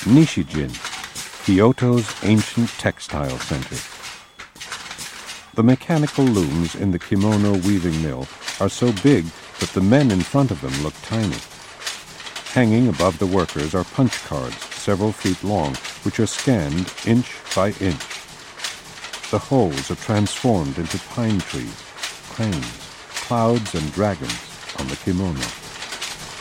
Nishijin, Kyoto's ancient textile center. The mechanical looms in the kimono weaving mill are so big that the men in front of them look tiny. Hanging above the workers are punch cards several feet long, which are scanned inch by inch. The holes are transformed into pine trees, cranes, clouds, and dragons on the kimono.